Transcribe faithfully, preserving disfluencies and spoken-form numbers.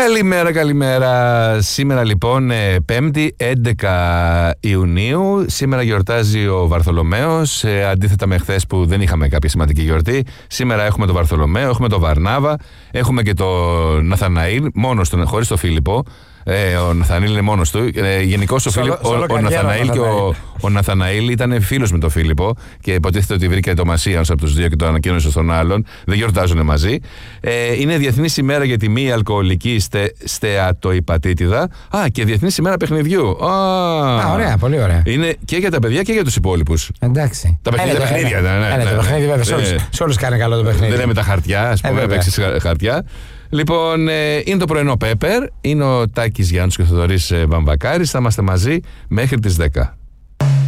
Καλημέρα, καλημέρα. Σήμερα λοιπόν πέμπτη έντεκα Ιουνίου. Σήμερα γιορτάζει ο Βαρθολομέος. ε, Αντίθετα με χθες που δεν είχαμε κάποια σημαντική γιορτή. Σήμερα έχουμε τον Βαρθολομαίο, έχουμε τον Βαρνάβα, έχουμε και τον Ναθαναήλ, μόνος του, χωρίς τον Φίλιππο. Ε, ο Ναθαναήλ είναι μόνος του. Ε, Γενικώς ο, Φίλιπ, ο, ο, ο Ναθαναήλ και ο, ο Ναθαναήλ ήταν φίλος με τον Φίλιππο και υποτίθεται ότι βρήκε το μασίανος από τους δύο και το ανακοίνωσε στον άλλον. Δεν γιορτάζουν μαζί. Ε, είναι Διεθνής ημέρα για τη μη αλκοολική στε, στεατοϊπατήτιδα. Α, και Διεθνής ημέρα παιχνιδιού. Α, Α, ωραία, πολύ ωραία. Είναι και για τα παιδιά και για τους υπόλοιπους. Εντάξει. Τα παιχνίδια, Έλε, παιχνίδια έλε, ναι, ναι, έλε, ναι, το ναι. παιχνίδι βέβαια σε όλους, Ε, σε όλους κάνει καλό το παιχνίδι. Δεν λέμε τα χαρτιά, ας πούμε, Ε, παίξεις χαρτιά. Λοιπόν, ε, είναι το πρωινό Πέπερ, είναι ο Τάκης Γιάννους και ο Θοδωρής Βαμβακάρης. Θα είμαστε μαζί μέχρι τις δέκα.